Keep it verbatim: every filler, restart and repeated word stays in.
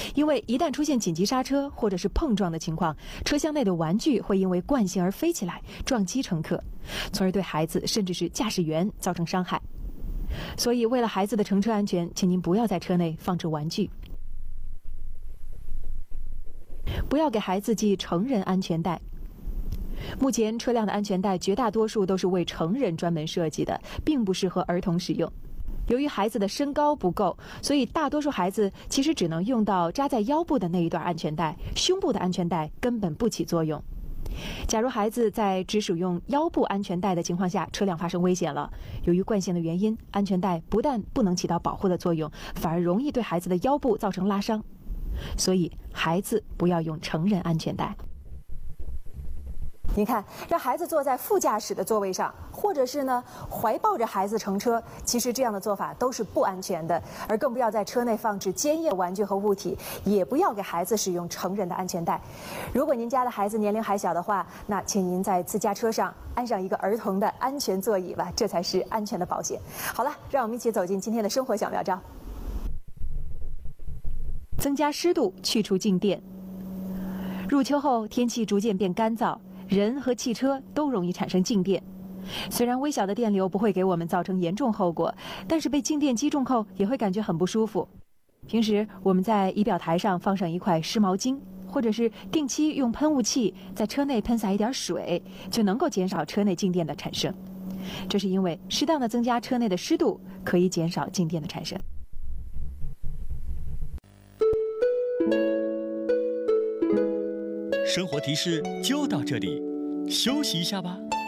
因为一旦出现紧急刹车或者是碰撞的情况，车厢内的玩具会因为惯性而飞起来，撞击乘客，从而对孩子甚至是驾驶员造成伤害。所以，为了孩子的乘车安全，请您不要在车内放置玩具。不要给孩子系成人安全带。目前车辆的安全带绝大多数都是为成人专门设计的，并不适合儿童使用。由于孩子的身高不够，所以大多数孩子其实只能用到扎在腰部的那一段安全带，胸部的安全带根本不起作用。假如孩子在只使用腰部安全带的情况下，车辆发生危险了，由于惯性的原因，安全带不但不能起到保护的作用，反而容易对孩子的腰部造成拉伤。所以，孩子不要用成人安全带。您看，让孩子坐在副驾驶的座位上，或者是呢怀抱着孩子乘车，其实这样的做法都是不安全的，而更不要在车内放置坚硬玩具和物体，也不要给孩子使用成人的安全带。如果您家的孩子年龄还小的话，那请您在自家车上安上一个儿童的安全座椅吧，这才是安全的保险。好了，让我们一起走进今天的生活小妙招。增加湿度，去除静电。入秋后，天气逐渐变干燥，人和汽车都容易产生静电。虽然微小的电流不会给我们造成严重后果，但是被静电击中后也会感觉很不舒服。平时我们在仪表台上放上一块湿毛巾，或者是定期用喷雾器在车内喷洒一点水，就能够减少车内静电的产生。这是因为适当的增加车内的湿度，可以减少静电的产生。 生活提示就到这里，休息一下吧。